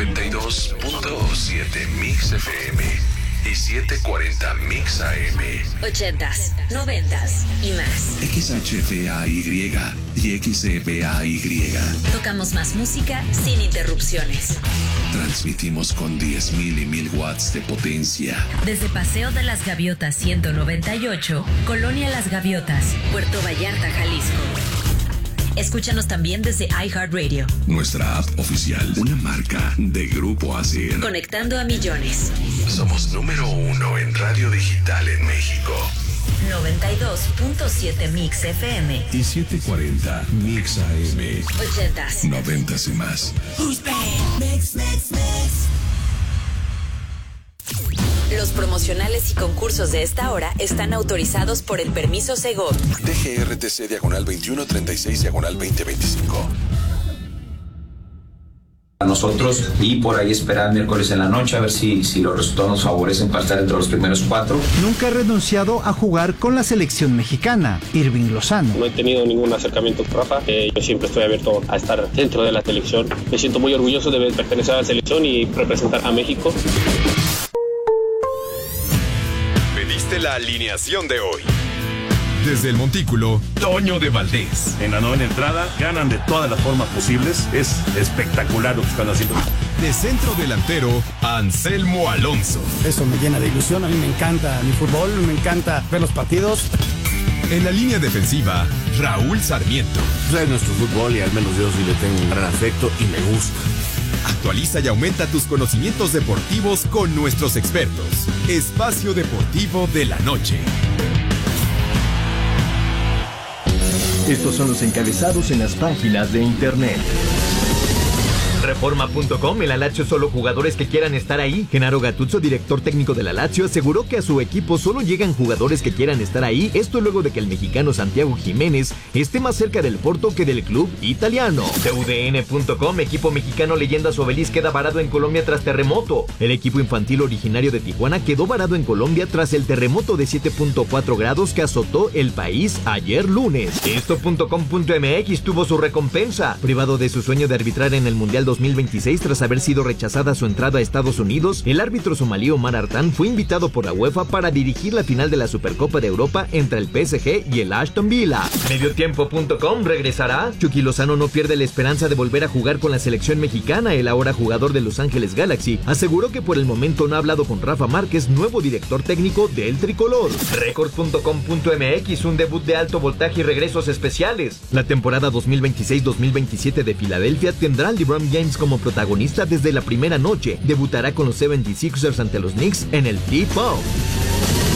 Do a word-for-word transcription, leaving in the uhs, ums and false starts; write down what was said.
noventa y dos punto siete Mix F M y setecientos cuarenta Mix A M. Ochentas, noventas y más. X H F A Y y X F A Y. Tocamos más música sin interrupciones. Transmitimos con diez mil y mil watts de potencia. Desde Paseo de las Gaviotas ciento noventa y ocho, Colonia Las Gaviotas, Puerto Vallarta, Jalisco. Escúchanos también desde iHeartRadio. Nuestra app oficial, una marca de Grupo Asir. Conectando a millones. Somos número uno en radio digital en México. noventa y dos punto siete Mix F M y setecientos cuarenta Mix A M. Ochentas, noventas y más. Mix, mix, mix. Los promocionales y concursos de esta hora están autorizados por el permiso Segov. D G R T C diagonal veintiuno treinta y seis diagonal veinte veinticinco. A nosotros y por ahí esperar el miércoles en la noche a ver si, si los resultados nos favorecen para estar entre los primeros cuatro. Nunca ha renunciado a jugar con la selección mexicana, Irving Lozano. No he tenido ningún acercamiento con Rafa, eh, yo siempre estoy abierto a estar dentro de la selección. Me siento muy orgulloso de pertenecer a la selección y representar a México. Pediste la alineación de hoy. Desde el Montículo, Toño de Valdés. En la novena entrada, ganan de todas las formas posibles. Es espectacular lo que están haciendo. De centro delantero, Anselmo Alonso. Eso me llena de ilusión. A mí me encanta mi fútbol, me encanta ver los partidos. En la línea defensiva, Raúl Sarmiento. Es nuestro fútbol y al menos yo sí le tengo un gran afecto y me gusta. Actualiza y aumenta tus conocimientos deportivos con nuestros expertos. Espacio Deportivo de la Noche. Estos son los encabezados en las páginas de internet. Reforma punto com, el Lazio solo jugadores que quieran estar ahí. Gennaro Gattuso, director técnico de la Lazio, aseguró que a su equipo solo llegan jugadores que quieran estar ahí. Esto luego de que el mexicano Santiago Jiménez esté más cerca del Porto que del club italiano. T U D N punto com, equipo mexicano Leyendas Obelis queda varado en Colombia tras terremoto. El equipo infantil originario de Tijuana quedó varado en Colombia tras el terremoto de siete punto cuatro grados que azotó el país ayer lunes. Esto punto com punto M X tuvo su recompensa. Privado de su sueño de arbitrar en el Mundial dos mil veintiséis tras haber sido rechazada su entrada a Estados Unidos, el árbitro somalí Omar Artan fue invitado por la UEFA para dirigir la final de la Supercopa de Europa entre el P S G y el Aston Villa. Mediotiempo punto com regresará. Chucky Lozano no pierde la esperanza de volver a jugar con la selección mexicana. El ahora jugador de Los Ángeles Galaxy aseguró que por el momento no ha hablado con Rafa Márquez, nuevo director técnico del tricolor. Record punto com punto M X, un debut de alto voltaje y regresos especiales. La temporada dos mil veintiséis dos mil veintisiete de Filadelfia tendrá a LeBron James como protagonista desde la primera noche. Debutará con los setenta y seis ers ante los Knicks en el Tip-Off.